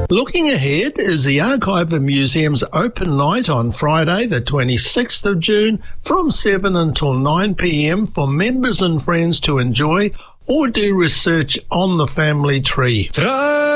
Looking ahead is the Archive of Museums open night on Friday the 26th of June from 7 until 9 p.m. for members and friends to enjoy or do research on the family tree.